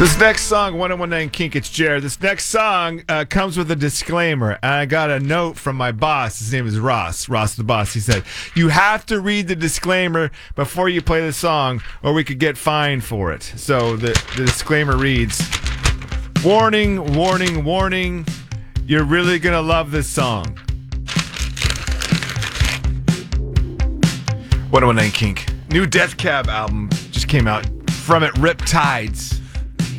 This next song, 1019 Kink, it's Jared. This next song comes with a disclaimer. And I got a note from my boss. His name is Ross. Ross, the boss. He said, you have to read the disclaimer before you play the song, or we could get fined for it. So the disclaimer reads, warning, warning, warning. You're really going to love this song. 1019 Kink. New Death Cab album just came out. From it, Rip Tides.